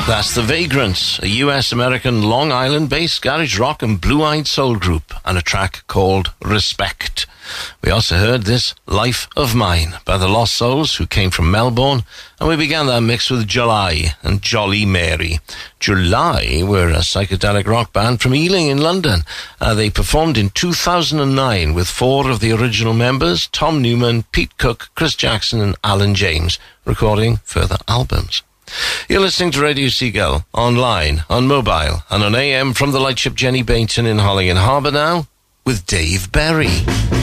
That's The Vagrants, a US-American Long Island-based garage rock and blue-eyed soul group, and a track called Respect. We also heard this Life of Mine by the Lost Souls, who came from Melbourne, and we began that mix with July and Jolly Mary. July were a psychedelic rock band from Ealing in London. They performed in 2009 with 4 of the original members, Tom Newman, Pete Cook, Chris Jackson and Alan James, recording further albums. You're listening to Radio Seagull, online, on mobile, and on AM from the lightship Jenny Bainton in Hollingham Harbour now, with Dave Berry.